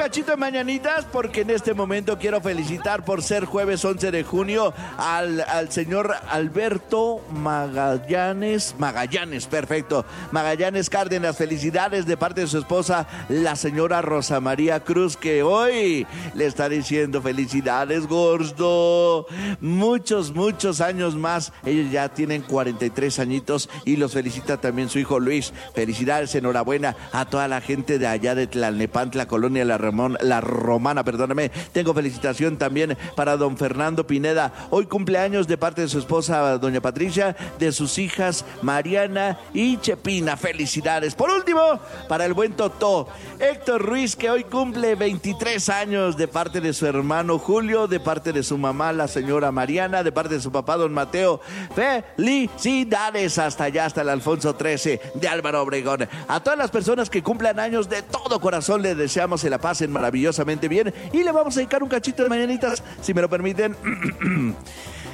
cachito de mañanitas porque en este momento quiero felicitar por ser jueves 11 de junio al señor Alberto Magallanes, perfecto. Magallanes Cárdenas, felicidades de parte de su esposa, la señora Rosa María Cruz, que hoy le está diciendo felicidades, gordo. Muchos años más. Ellos ya tienen 43 añitos y los felicita también su hijo Luis. Felicidades, enhorabuena a toda la gente de allá de Tlalnepantla, Colonia La Romana, perdóname. Tengo felicitación también para don Fernando Pineda. Hoy cumpleaños de parte de su esposa, doña Patricia, de sus hijas Mariana y Chepina. Felicidades. Por último, para el buen Totó, Héctor Ruiz, que hoy cumple 23 años, de parte de su hermano Julio, de parte de su mamá, la señora Mariana, de parte de su papá, don Mateo. Felicidades hasta allá, hasta el Alfonso 13 de Álvaro Obregón. A todas las personas que cumplan años, de todo corazón les deseamos se la pasen maravillosamente bien y le vamos a dedicar un cachito de mañanitas, si me lo permiten.